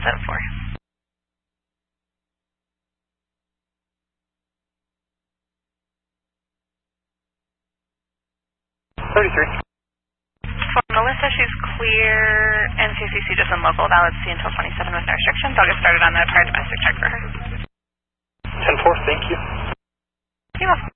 What's that for? 33. For Melissa, she's clear NCCC just in local, valid C until 27 with no restrictions. I'll get started on that prior domestic check for her. 10-4, thank you. You're welcome.